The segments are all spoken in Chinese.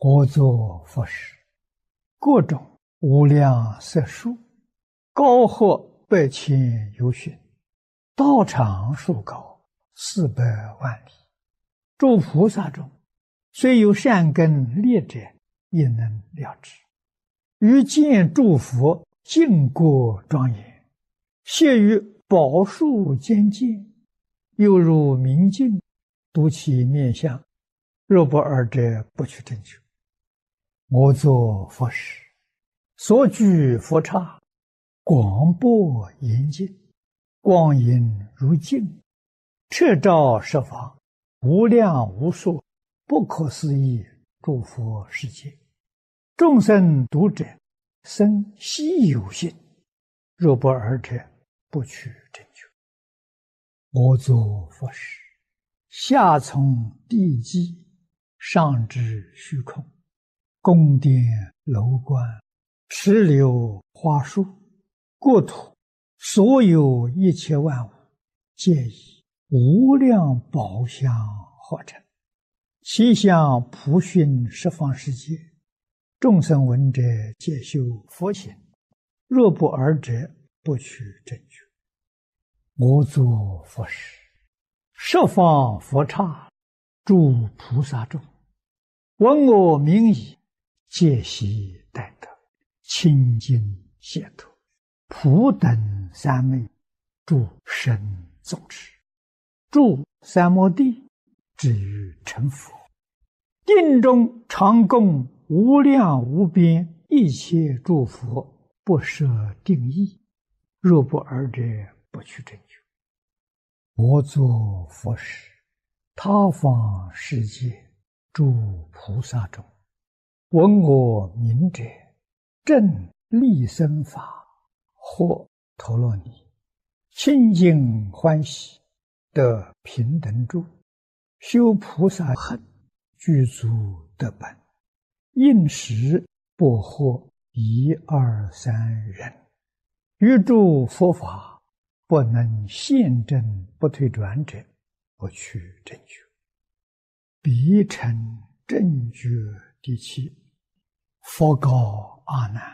我作佛事，各种无量色数，高或百千由旬，道场数高400万里。诸菩萨中，虽有善根劣者，也能了知。于见诸佛净国庄严，谢于宝树间见，犹如明镜，睹其面相。若不尔者，不取正觉。我作佛事，所居佛刹，广博严净，光影如镜，彻照十方，无量无数，不可思议诸佛世界。众生读者，生希有信。若不尔者，不取正觉。我作佛事，下从地基，上至虚空，宫殿楼观，池流花树，国土所有一切万物，皆以无量宝相化成，其相普熏十方世界。众生闻者，皆修佛行。若不尔者，不取正觉。我作佛事，十方佛刹，诸菩萨众，闻我名已，皆悉待得，清净解脱，普等三昧，诸神众持，住三摩地，至于成佛。定中常供无量无边一切诸佛，不设定义。若不尔者，不取正觉。我作佛事，他方世界诸菩萨中，闻我名者，正利生法，或陀罗尼，清净欢喜，得平等住，修菩萨行，具足得本，应时不获1、2、3人。于诸佛法，不能现证不退转者，不取正觉。彼成正觉第7。佛告阿难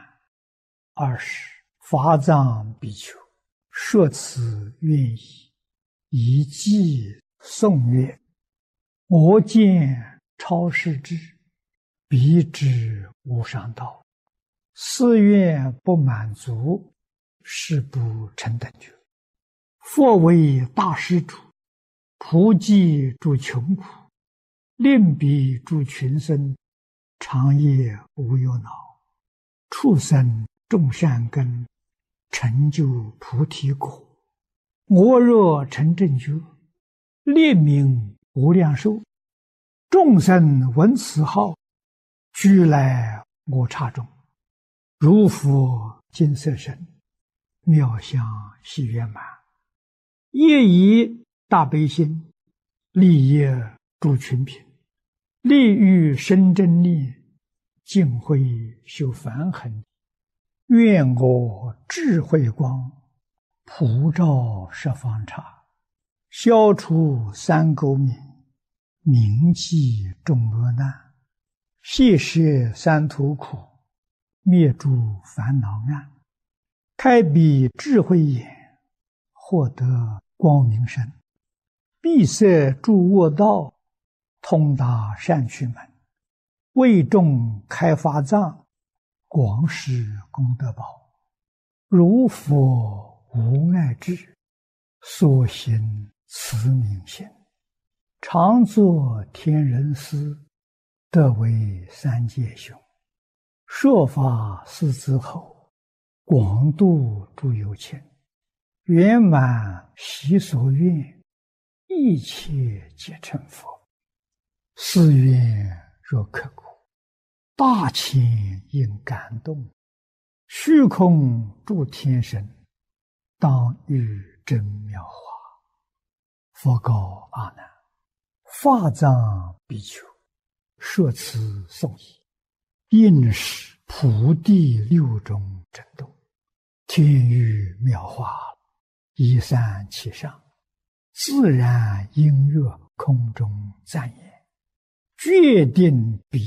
：20法藏比丘，说此愿意，以偈颂曰：我见超世智，彼知无上道，誓愿不满足，誓不成等觉。佛为大施主，普济诸穷苦，令彼诸群生，长夜无忧恼，畜生种善根，成就菩提果。我若成正觉，列名无量寿，众生闻此号，俱来我刹中，如佛金色身，妙相喜圆满，业以大悲心，利益诸群品，利欲生真力，净慧修梵行。愿我智慧光，普照十方刹，消除三垢冥，铭记众恶难，谢摄三途苦，灭诸烦恼暗，开彼智慧眼，获得光明身，闭塞诸恶道，通达善趣门，为众开法藏，广施功德宝。如佛无碍智，所行慈悯心，常作天人师，得为三界雄。说法四子后，广度诸有情，圆满习所愿，一切皆成佛。誓愿若刻苦，大千应感动，虚空诸天神，当遇真妙法。佛告阿难：法藏比丘，说此颂已，应是普地6种震动，天雨妙法，依山其上，自然音乐空中赞言，决定彼